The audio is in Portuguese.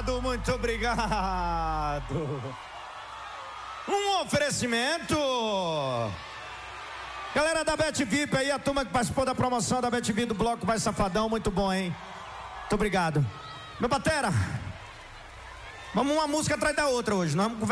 obrigado, muito obrigado. Um oferecimento. Galera da Bet VIP aí, a turma que participou da promoção da Bet VIP do Bloco Mais Safadão, muito bom, hein? Muito obrigado. Meu batera, vamos uma música atrás da outra hoje, não vamos